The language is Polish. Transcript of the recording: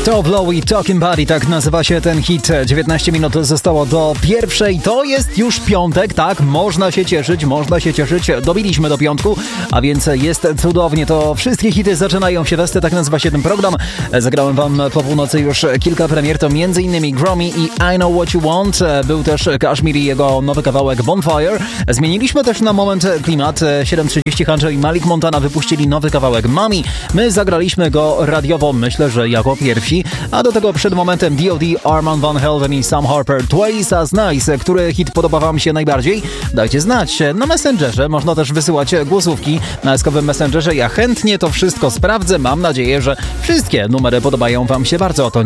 To Blowy Talking Body, tak nazywa się ten hit. 19 minut zostało do pierwszej. To jest już piątek, tak? Można się cieszyć. Dobiliśmy do piątku, a więc jest cudownie. To wszystkie hity zaczynają się westy, tak nazywa się ten program. Zagrałem wam po północy już kilka premier, to m.in. Gromi i I Know What You Want. Był też Kashmir i jego nowy kawałek Bonfire. Zmieniliśmy też na moment klimat. 7:30 Hancho i Malik Montana wypuścili nowy kawałek Mami. My zagraliśmy go radiowo, myślę, że jako pierwsi. A do tego przed momentem D.O.D., Armand Van Helden i Sam Harper, Twice as Nice. Który hit podoba wam się najbardziej? Dajcie znać na Messengerze. Można też wysyłać głosówki na eskowym Messengerze. Ja chętnie to wszystko sprawdzę. Mam nadzieję, że wszystkie numery podobają wam się bardzo. To